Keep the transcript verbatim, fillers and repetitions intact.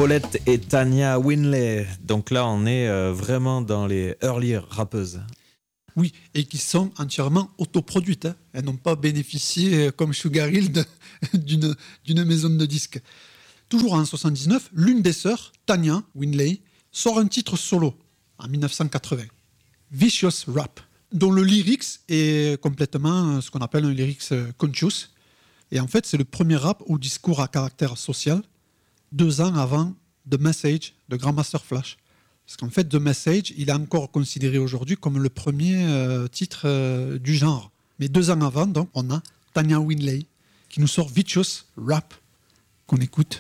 Paulette et Tanya Winley. Donc là, on est euh, vraiment dans les early rappeuses. Oui, et qui sont entièrement autoproduites. Hein. Elles n'ont pas bénéficié, euh, comme Sugar Hill, de, d'une, d'une maison de disques. Toujours en soixante-dix-neuf, l'une des sœurs, Tanya Winley, sort un titre solo en dix-neuf cent quatre-vingts, Vicious Rap, dont le lyrics est complètement ce qu'on appelle un lyrics conscious. Et en fait, c'est le premier rap au discours à caractère social, deux ans avant The Message de Grandmaster Flash. Parce qu'en fait, The Message, il est encore considéré aujourd'hui comme le premier euh, titre euh, du genre. Mais deux ans avant, donc, on a Tanya Winley qui nous sort Vicious Rap, qu'on écoute